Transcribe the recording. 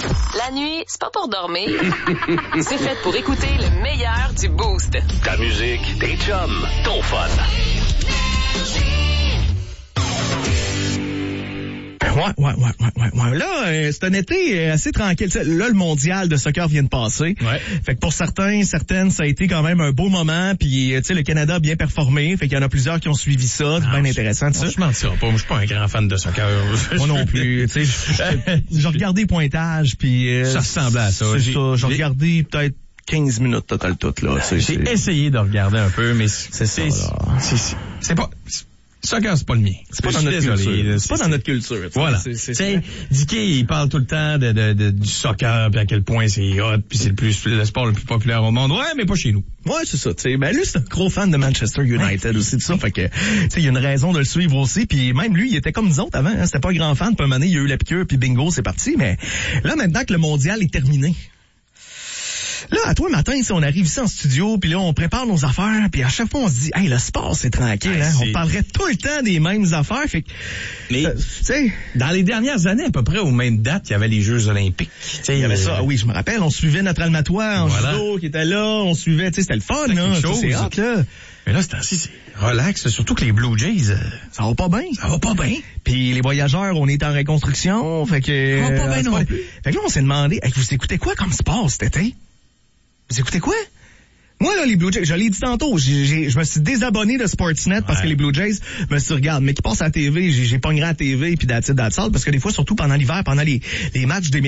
La nuit, c'est pas pour dormir. C'est fait pour écouter le meilleur du Boost. Ta musique, tes chums, ton fun. Ouais. Là, c'est un été assez tranquille. T'sais, là, le mondial de soccer vient de passer. Ouais. Fait que pour certaines, ça a été quand même un beau moment. Puis, tu sais, le Canada a bien performé. Fait qu'il y en a plusieurs qui ont suivi ça. C'est bien intéressant, ça. Je mentirai pas. Moi, je suis pas un grand fan de soccer. Moi non plus. Tu sais, j'ai regardé les pointages. Puis, ça ressemblait à ça. C'est ça. J'ai regardé peut-être 15 minutes total tout là. J'ai essayé de regarder un peu, mais c'est pas. Soccer, c'est pas le mien. C'est pas dans notre culture. C'est pas dans notre culture. Voilà. Tu sais, Dicky, il parle tout le temps du soccer, puis à quel point c'est hot, puis c'est le sport le plus populaire au monde. Ouais, mais pas chez nous. Ouais, c'est ça. Tu sais, ben lui, c'est un gros fan de Manchester United aussi, tout ça. Fait que, tu sais, il y a une raison de le suivre aussi. Puis même lui, il était comme nous autres avant. Hein, c'était pas un grand fan. Puis un moment donné, il y a eu la piqûre, puis bingo, c'est parti. Mais là, maintenant que le mondial est terminé. Là, à toi, matin, on arrive ici en studio, puis là, on prépare nos affaires, puis à chaque fois, on se dit, hey, le sport, c'est tranquille, hein. On parlerait tout le temps des mêmes affaires, fait que, mais, tu sais, dans les dernières années, à peu près aux mêmes dates, il y avait les Jeux olympiques. Il y avait ça, oui, je me rappelle, on suivait notre Almatoire en judo qui était là, on suivait, tu sais, c'était le fun, là. C'est hot, là. Mais là, c'est relax, surtout que les Blue Jays, ça va pas bien. Ça va pas bien. Puis les voyageurs, on est en reconstruction, fait que... Ça va pas bien non plus. Fait que là, on s'est demandé, hey, vous écoutez quoi comme sport cet été? Vous écoutez quoi? Moi, là, les Blue Jays, je l'ai dit tantôt, je me suis désabonné de Sportsnet parce que les Blue Jays, me suis dit, regarde, mais qui passe à la TV, j'ai pogné à la TV, puis that's it, parce que des fois, surtout pendant l'hiver, pendant les matchs des